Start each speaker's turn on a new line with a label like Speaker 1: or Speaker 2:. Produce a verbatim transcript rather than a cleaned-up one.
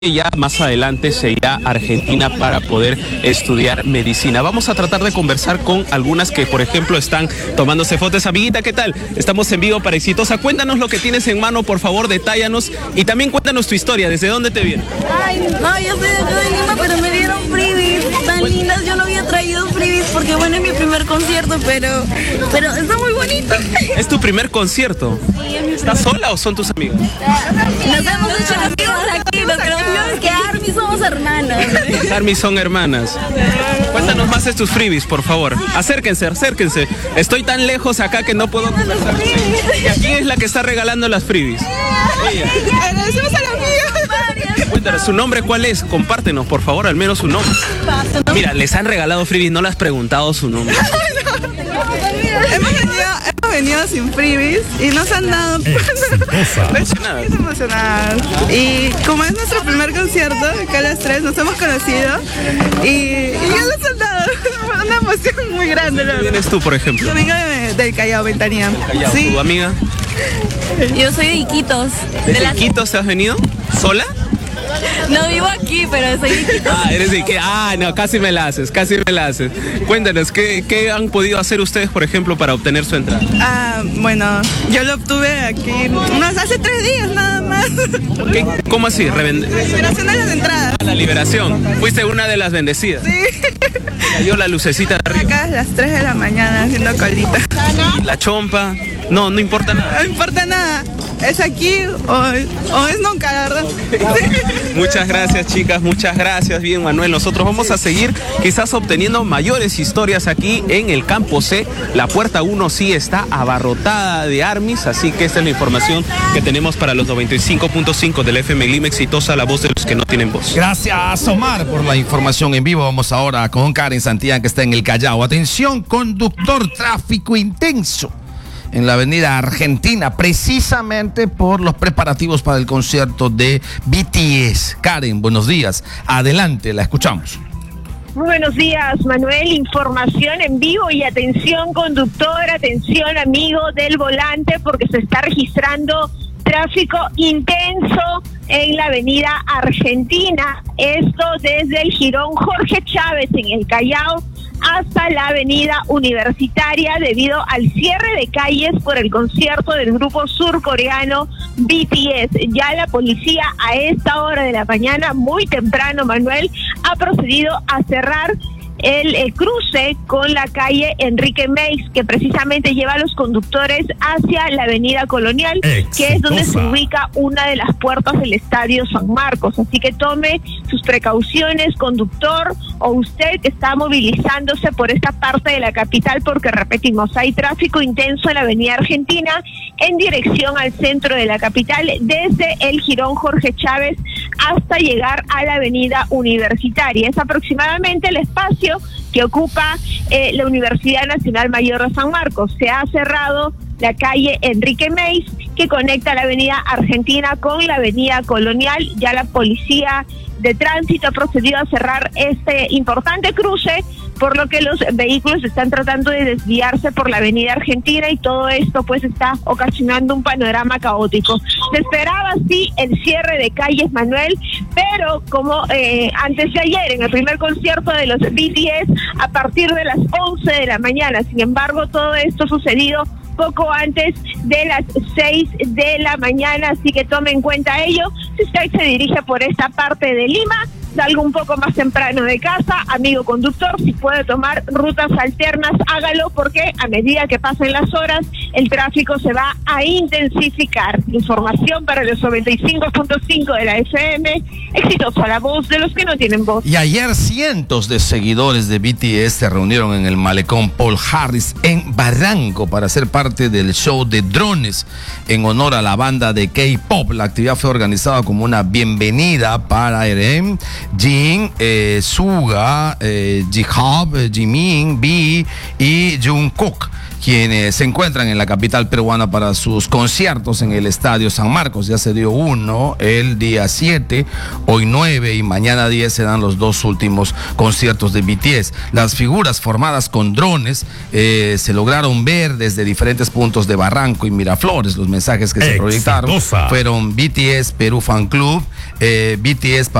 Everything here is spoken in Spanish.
Speaker 1: Ya más adelante se irá a Argentina para poder estudiar medicina. Vamos a tratar de conversar con algunas que, por ejemplo, están tomándose fotos. Amiguita, ¿qué tal? Estamos en vivo para Exitosa. Cuéntanos lo que tienes en mano, por favor, detállanos. Y también cuéntanos tu historia, ¿desde dónde te viene?
Speaker 2: Ay, no, yo soy de acá de Lima, pero me dieron freebies tan lindas. Yo no había traído freebies porque, bueno, es mi primer concierto, pero, pero está muy bonito.
Speaker 1: ¿Es tu primer concierto?
Speaker 2: Sí, es mi
Speaker 1: ¿Estás sola o son tus amigos?
Speaker 2: Nos hemos hecho amigos aquí, lo que nos es que Army somos hermanas.
Speaker 1: Las Army son hermanas. Cuéntanos más de tus freebies, por favor. Acérquense, acérquense. Estoy tan lejos acá que no puedo conversar. ¿Y a quién es la que está regalando las freebies? Ella.
Speaker 2: Agradecemos a la amiga.
Speaker 1: Cuéntanos, ¿su nombre cuál es? Compártenos, por favor, al menos su nombre. Mira, les han regalado freebies, no le has preguntado su nombre.
Speaker 3: Hemos venido, hemos venido sin freebies y nos han dado
Speaker 1: Emocionadas.
Speaker 3: emocionadas. Y como es nuestro primer concierto, acá las tres nos hemos conocido y, y ya nos han dado una emoción muy grande. La
Speaker 1: ¿Quién
Speaker 3: verdad.
Speaker 1: eres tú, por ejemplo?
Speaker 3: Yo vengo de- del Callao, Ventanilla.
Speaker 1: Callao,
Speaker 3: Sí.
Speaker 1: ¿Tu amiga?
Speaker 2: Yo soy de Iquitos.
Speaker 1: ¿De
Speaker 2: De la...
Speaker 1: Iquitos te has venido? ¿Sola?
Speaker 2: No vivo aquí, pero soy de Iquitos.
Speaker 1: Ah, eres de Iquitos. Ah, no, casi me la haces, casi me la haces. Cuéntanos, ¿qué, qué han podido hacer ustedes, por ejemplo, para obtener su entrada?
Speaker 3: Ah, bueno, yo lo obtuve aquí unos hace tres días nada más.
Speaker 1: ¿Qué? ¿Cómo así? Revende-
Speaker 3: Liberación de las entradas.
Speaker 1: La liberación. Fuiste una de las bendecidas.
Speaker 3: Sí.
Speaker 1: Cayó la lucecita de arriba.
Speaker 3: Acá a las tres de la mañana haciendo colita.
Speaker 1: La chompa. No, no importa nada.
Speaker 3: No importa nada. Es aquí o, o es nunca, la verdad.
Speaker 1: Muchas gracias, chicas, muchas gracias. Bien, Manuel, nosotros vamos a seguir quizás obteniendo mayores historias aquí en el campo C. La puerta uno sí está abarrotada de armies, así que esta es la información que tenemos para los noventa y cinco punto cinco del F M Lima Exitosa, la voz de los que no tienen voz.
Speaker 4: Gracias, Omar, por la información en vivo. Vamos ahora con Karen Santiago, que está en el Callao. Atención, conductor, tráfico intenso en la avenida Argentina, precisamente por los preparativos para el concierto de B T S. Karen, buenos días. Adelante, la escuchamos.
Speaker 5: Muy buenos días, Manuel. Información en vivo y atención, conductor, atención, amigo del volante, porque se está registrando tráfico intenso en la avenida Argentina. Esto desde el jirón Jorge Chávez en el Callao hasta la avenida Universitaria debido al cierre de calles por el concierto del grupo surcoreano B T S. Ya la policía a esta hora de la mañana, muy temprano, Manuel, ha procedido a cerrar el, el cruce con la calle Enrique Meis, que precisamente lleva a los conductores hacia la avenida Colonial,
Speaker 4: Exitosa.
Speaker 5: que es donde se ubica una de las puertas del Estadio San Marcos. Así que tome sus precauciones, conductor, o usted que está movilizándose por esta parte de la capital, porque repetimos, hay tráfico intenso en la avenida Argentina en dirección al centro de la capital, desde el jirón Jorge Chávez hasta llegar a la avenida Universitaria. Es aproximadamente el espacio que ocupa eh, la Universidad Nacional Mayor de San Marcos. Se ha cerrado la calle Enrique Meis, que conecta la avenida Argentina con la avenida Colonial. Ya la policía de tránsito ha procedido a cerrar este importante cruce, por lo que los vehículos están tratando de desviarse por la avenida Argentina, y todo esto pues está ocasionando un panorama caótico. Se esperaba sí el cierre de calles, Manuel, pero como eh, antes de ayer en el primer concierto de los B T S a partir de las once de la mañana, sin embargo todo esto ha sucedido poco antes de las seis de la mañana, así que tome en cuenta ello. Si usted se dirige por esta parte de Lima, salga un poco más temprano de casa, amigo conductor, si puede tomar rutas alternas, hágalo, porque a medida que pasen las horas, el tráfico se va a intensificar. Información para los noventa y cinco punto cinco de la F M, Exitosa, la voz de los que no tienen voz.
Speaker 4: Y ayer cientos de seguidores de B T S se reunieron en el malecón Paul Harris en Barranco para ser parte del show de drones en honor a la banda de K-pop. La actividad fue organizada como una bienvenida para Eren, Jin, eh, Suga, eh, J-Hope, Jimin, B y Jungkook, quienes se encuentran en la capital peruana para sus conciertos en el Estadio San Marcos. Ya se dio uno el día siete, hoy nueve y mañana diez se dan los dos últimos conciertos de B T S. Las figuras formadas con drones eh, se lograron ver desde diferentes puntos de Barranco y Miraflores. Los mensajes que se proyectaron fueron B T S Perú Fan Club, eh, B T S